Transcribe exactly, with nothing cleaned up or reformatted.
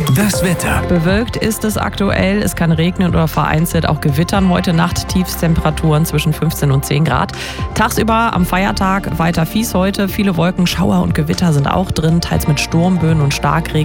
Das Wetter. Bewölkt ist es aktuell. Es kann regnen oder vereinzelt auch gewittern. Heute Nacht Tiefstemperaturen zwischen fünfzehn und zehn Grad. Tagsüber am Feiertag weiter fies heute. Viele Wolken, Schauer und Gewitter sind auch drin, teils mit Sturmböen und Starkregen.